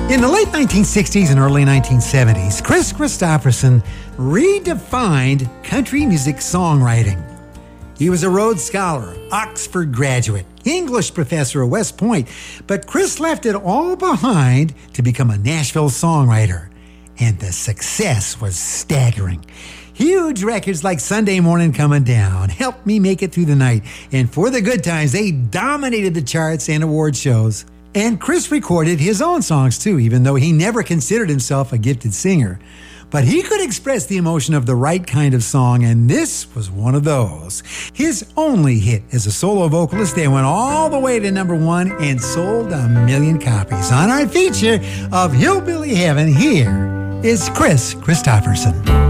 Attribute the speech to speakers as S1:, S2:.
S1: In the late 1960s and early 1970s, Kris Kristofferson redefined country music songwriting. He was a Rhodes Scholar, Oxford graduate, English professor at West Point, but Kris left it all behind to become a Nashville songwriter, and the success was staggering. Huge records like Sunday Morning Coming Down, Help Me Make It Through the Night, and For the Good Times, they dominated the charts and award shows. And Kris recorded his own songs too, even though he never considered himself a gifted singer. But he could express the emotion of the right kind of song, and this was one of those. His only hit as a solo vocalist, they went all the way to number 1 and sold 1 million copies. On our feature of Hillbilly Heaven, here is Kris Kristofferson.